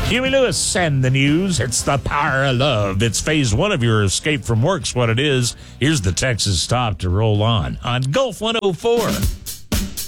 Huey Lewis and the news. It's the power of love. It's phase one of your escape from work's what it is. Here's the Texas stop to roll on Gulf 104.